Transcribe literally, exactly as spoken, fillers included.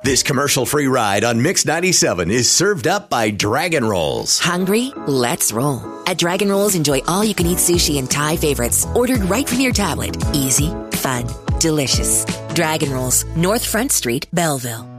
This commercial-free ride on Mix ninety-seven is served up by Dragon Rolls. Hungry? Let's roll. At Dragon Rolls, enjoy all-you-can-eat sushi and Thai favorites ordered right from your tablet. Easy, fun, delicious. Dragon Rolls, North Front Street, Belleville.